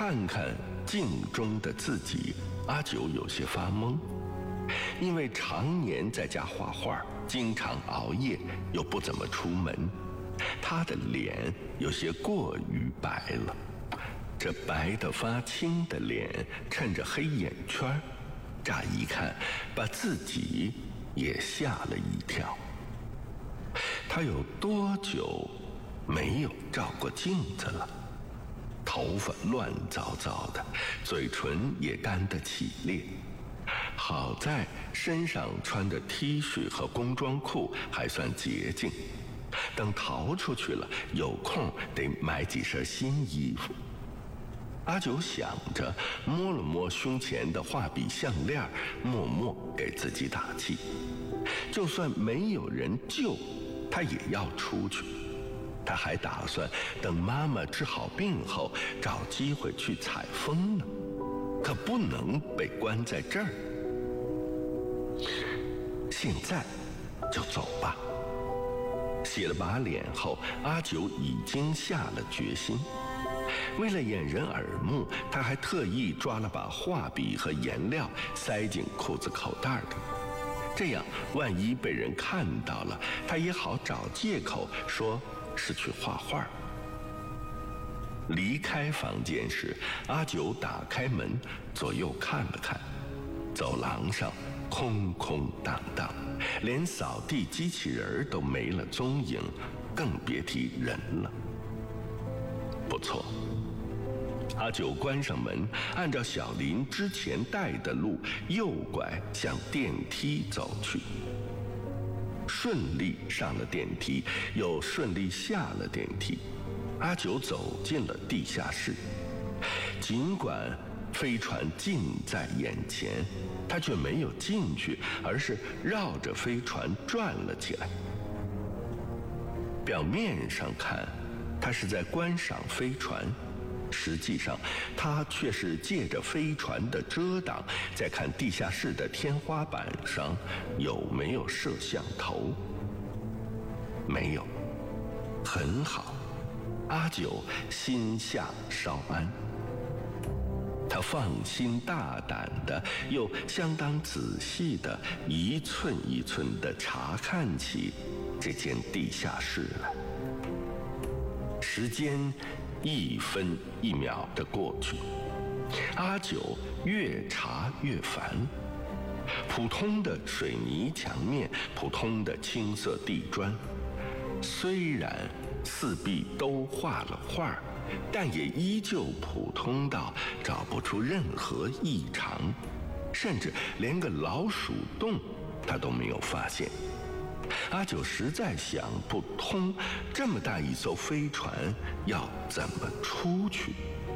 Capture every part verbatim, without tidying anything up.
看看镜中的自己，阿九有些发懵。因为常年在家画画，经常熬夜，又不怎么出门，他的脸有些过于白了。这白得发青的脸衬着黑眼圈，乍一看把自己也吓了一跳。他有多久没有照过镜子了？头发乱糟糟的，嘴唇也干得起裂。好在身上穿的 T 恤和工装裤还算洁净，等逃出去了，有空得买几身新衣服。阿九想着，摸了摸胸前的画笔项链，默默给自己打气。就算没有人救，他也要出去。他还打算等妈妈治好病后，找机会去采风呢，可不能被关在这儿。现在就走吧。洗了把脸后，阿九已经下了决心。为了掩人耳目，他还特意抓了把画笔和颜料塞进裤子口袋里，这样万一被人看到了，他也好找借口说是去画画。离开房间时，阿九打开门，左右看了看，走廊上空空荡荡，连扫地机器人都没了踪影，更别提人了。不错，阿九关上门，按照小林之前带的路右拐向电梯走去。顺利上了电梯，又顺利下了电梯，阿九走进了地下室。尽管飞船近在眼前，他却没有进去，而是绕着飞船转了起来。表面上看，他是在观赏飞船，实际上他却是借着飞船的遮挡，在看地下室的天花板上有没有摄像头。没有，很好，阿九心下稍安。他放心大胆的，又相当仔细的，一寸一寸的查看起这间地下室来。时间一分一秒的过去，阿九越查越烦。普通的水泥墙面，普通的青色地砖，虽然四壁都画了画，但也依旧普通到找不出任何异常，甚至连个老鼠洞他都没有发现。阿九实在想不通，这么大一艘飞船要怎么出去？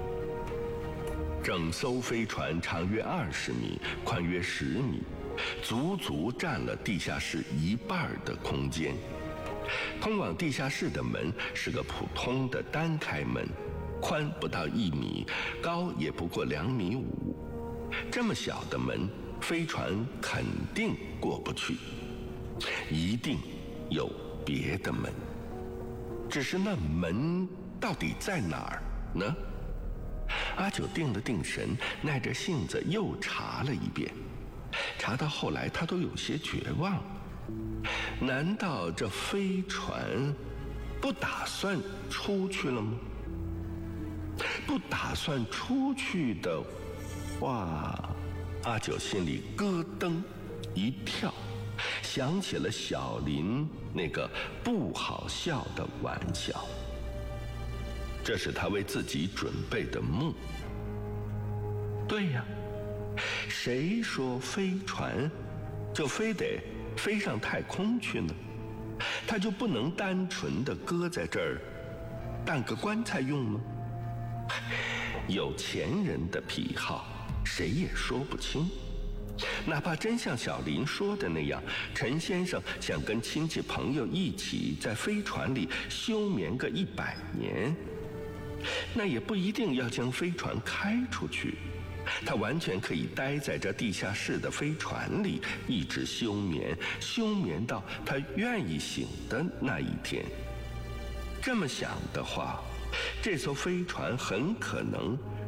整艘飞船长约二十米，宽约十米，足足占了地下室一半的空间。通往地下室的门是个普通的单开门，宽不到一米，高也不过两米五。这么小的门，飞船肯定过不去，一定有别的门。只是那门到底在哪儿呢？阿九定了定神，耐着性子又查了一遍，查到后来他都有些绝望。难道这飞船不打算出去了吗？不打算出去的话，阿九心里咯噔一跳，想起了小林那个不好笑的玩笑。这是他为自己准备的墓。对呀，谁说飞船就非得飞上太空去呢？他就不能单纯的搁在这儿当个棺材用吗？有钱人的癖好谁也说不清。哪怕真像小林说的那样，陈先生想跟亲戚朋友一起在飞船里休眠个一百年，那也不一定要将飞船开出去，他完全可以待在这地下室的飞船里，一直休眠，休眠到他愿意醒的那一天。这么想的话，这艘飞船很可能